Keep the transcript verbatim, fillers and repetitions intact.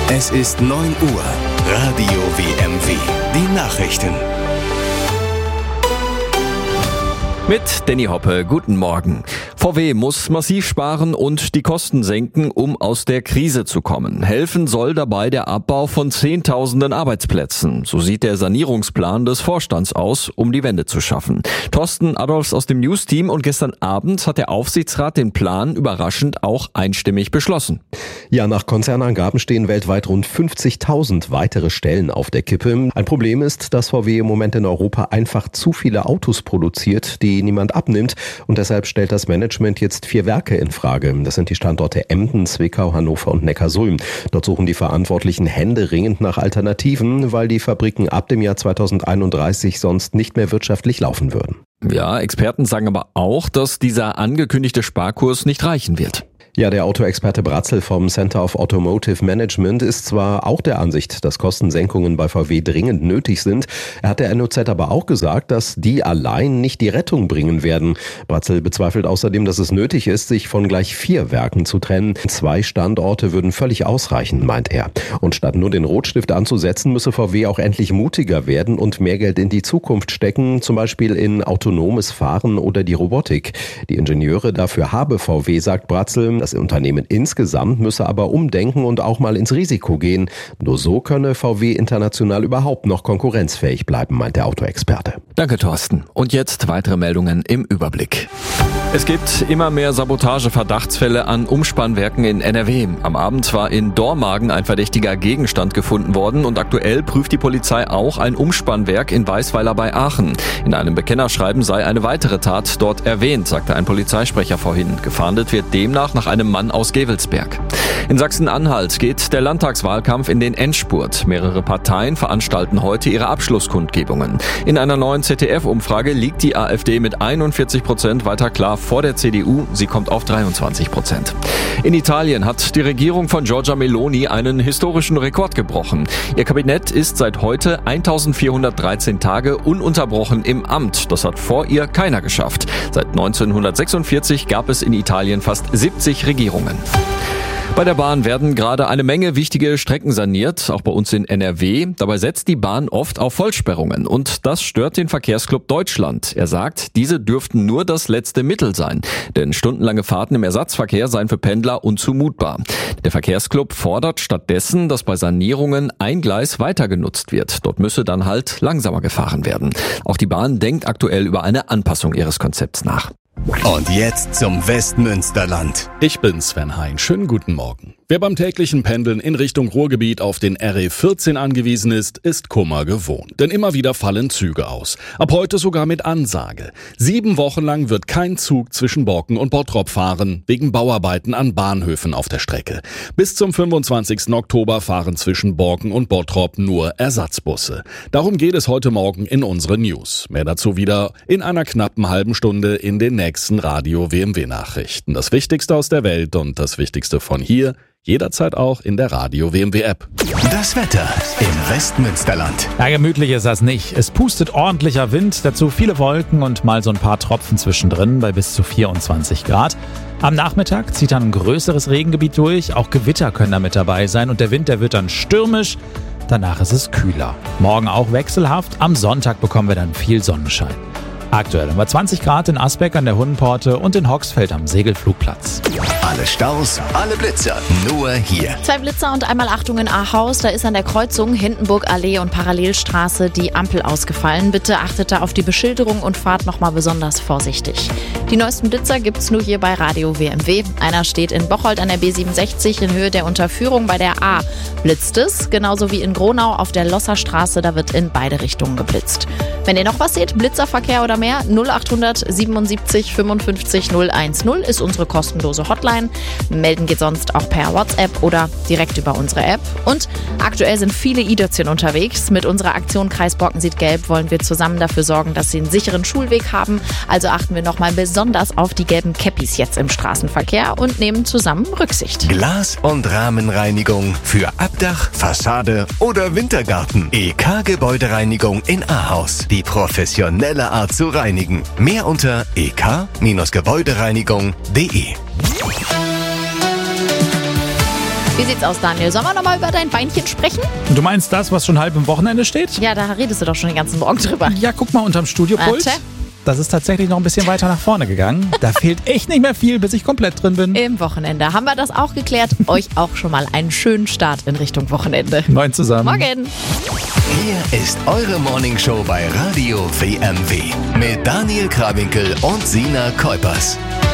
Es ist neun Uhr. Radio W M W. Die Nachrichten. Mit Danny Hoppe, guten Morgen. V W muss massiv sparen und die Kosten senken, um aus der Krise zu kommen. Helfen soll dabei der Abbau von Zehntausenden Arbeitsplätzen. So sieht der Sanierungsplan des Vorstands aus, um die Wende zu schaffen. Thorsten Adolfs aus dem News-Team, und gestern Abend hat der Aufsichtsrat den Plan überraschend auch einstimmig beschlossen. Ja, nach Konzernangaben stehen weltweit rund fünfzigtausend weitere Stellen auf der Kippe. Ein Problem ist, dass V W im Moment in Europa einfach zu viele Autos produziert, die niemand abnimmt, und deshalb stellt das Management jetzt vier Werke in Frage. Das sind die Standorte Emden, Zwickau, Hannover und Neckarsulm. Dort suchen die Verantwortlichen händeringend nach Alternativen, weil die Fabriken ab dem Jahr zweitausendeinunddreißig sonst nicht mehr wirtschaftlich laufen würden. Ja, Experten sagen aber auch, dass dieser angekündigte Sparkurs nicht reichen wird. Ja, der Autoexperte Bratzel vom Center of Automotive Management ist zwar auch der Ansicht, dass Kostensenkungen bei V W dringend nötig sind. Er hat der N O Z aber auch gesagt, dass die allein nicht die Rettung bringen werden. Bratzel bezweifelt außerdem, dass es nötig ist, sich von gleich vier Werken zu trennen. Zwei Standorte würden völlig ausreichen, meint er. Und statt nur den Rotstift anzusetzen, müsse V W auch endlich mutiger werden und mehr Geld in die Zukunft stecken, zum Beispiel in autonomes Fahren oder die Robotik. Die Ingenieure dafür habe V W, sagt Bratzel. Das Unternehmen insgesamt müsse aber umdenken und auch mal ins Risiko gehen. Nur so könne V W international überhaupt noch konkurrenzfähig bleiben, meint der Autoexperte. Danke, Thorsten. Und jetzt weitere Meldungen im Überblick. Es gibt immer mehr Sabotage-Verdachtsfälle an Umspannwerken in N R W. Am Abend war in Dormagen ein verdächtiger Gegenstand gefunden worden und aktuell prüft die Polizei auch ein Umspannwerk in Weisweiler bei Aachen. In einem Bekennerschreiben sei eine weitere Tat dort erwähnt, sagte ein Polizeisprecher vorhin. Gefahndet wird demnach nach einem Mann aus Gevelsberg. In Sachsen-Anhalt geht der Landtagswahlkampf in den Endspurt. Mehrere Parteien veranstalten heute ihre Abschlusskundgebungen. In einer neuen Z D F-Umfrage liegt die AfD mit einundvierzig Prozent weiter klar vor der C D U. Sie kommt auf dreiundzwanzig Prozent. In Italien hat die Regierung von Giorgia Meloni einen historischen Rekord gebrochen. Ihr Kabinett ist seit heute eintausendvierhundertdreizehn Tage ununterbrochen im Amt. Das hat vor ihr keiner geschafft. Seit neunzehnhundertsechsundvierzig gab es in Italien fast siebzig Regierungen. Bei der Bahn werden gerade eine Menge wichtige Strecken saniert, auch bei uns in N R W. Dabei setzt die Bahn oft auf Vollsperrungen und das stört den Verkehrsclub Deutschland. Er sagt, diese dürften nur das letzte Mittel sein, denn stundenlange Fahrten im Ersatzverkehr seien für Pendler unzumutbar. Der Verkehrsclub fordert stattdessen, dass bei Sanierungen ein Gleis weiter genutzt wird. Dort müsse dann halt langsamer gefahren werden. Auch die Bahn denkt aktuell über eine Anpassung ihres Konzepts nach. Und jetzt zum Westmünsterland. Ich bin Sven Hein. Schönen guten Morgen. Wer beim täglichen Pendeln in Richtung Ruhrgebiet auf den R E vierzehn angewiesen ist, ist Kummer gewohnt. Denn immer wieder fallen Züge aus. Ab heute sogar mit Ansage. Sieben Wochen lang wird kein Zug zwischen Borken und Bottrop fahren, wegen Bauarbeiten an Bahnhöfen auf der Strecke. Bis zum fünfundzwanzigsten Oktober fahren zwischen Borken und Bottrop nur Ersatzbusse. Darum geht es heute Morgen in unseren News. Mehr dazu wieder in einer knappen halben Stunde in den nächsten Radio W M W-Nachrichten. Das Wichtigste aus der Welt und das Wichtigste von hier, jederzeit auch in der Radio W M W-App. Das Wetter im Westmünsterland. Ja, gemütlich ist das nicht. Es pustet ordentlicher Wind, dazu viele Wolken und mal so ein paar Tropfen zwischendrin bei bis zu vierundzwanzig Grad. Am Nachmittag zieht dann ein größeres Regengebiet durch, auch Gewitter können da mit dabei sein und der Wind, der wird dann stürmisch. Danach ist es kühler. Morgen auch wechselhaft, am Sonntag bekommen wir dann viel Sonnenschein. Aktuell haben wir zwanzig Grad in Asbeck an der Hundenporte und in Hoxfeld am Segelflugplatz. Alle Staus, alle Blitzer, nur hier. Zwei Blitzer und einmal Achtung in Ahaus. Da ist an der Kreuzung Hindenburg-Allee und Parallelstraße die Ampel ausgefallen. Bitte achtet da auf die Beschilderung und fahrt nochmal besonders vorsichtig. Die neuesten Blitzer gibt's nur hier bei Radio W M W. Einer steht in Bocholt an der B siebenundsechzig in Höhe der Unterführung bei der A. Blitzt es, genauso wie in Gronau auf der Losserstraße. Da wird in beide Richtungen geblitzt. Wenn ihr noch was seht, Blitzerverkehr oder mehr, null achthundert siebenundsiebzig fünfundfünfzig null zehn ist unsere kostenlose Hotline. Melden geht sonst auch per WhatsApp oder direkt über unsere App. Und aktuell sind viele i-Dötzchen unterwegs. Mit unserer Aktion Kreis Borken sieht gelb wollen wir zusammen dafür sorgen, dass sie einen sicheren Schulweg haben. Also achten wir nochmal besonders auf die gelben Käppis jetzt im Straßenverkehr und nehmen zusammen Rücksicht. Glas- und Rahmenreinigung für Abdach, Fassade oder Wintergarten. E K Gebäudereinigung in Ahaus. Die professionelle Art zu reinigen. Mehr unter e k Gebäudereinigung punkt de. Wie sieht's aus, Daniel? Sollen wir nochmal über dein Beinchen sprechen? Du meinst das, was schon halb im Wochenende steht? Ja, da redest du doch schon den ganzen Morgen drüber. Ja, guck mal unterm Studiopult. Warte. Das ist tatsächlich noch ein bisschen weiter nach vorne gegangen. Da fehlt echt nicht mehr viel, bis ich komplett drin bin. Im Wochenende haben wir das auch geklärt. Euch auch schon mal einen schönen Start in Richtung Wochenende. Moin zusammen. Morgen. Hier ist eure Morningshow bei Radio W M W mit Daniel Krawinkel und Sina Kuipers.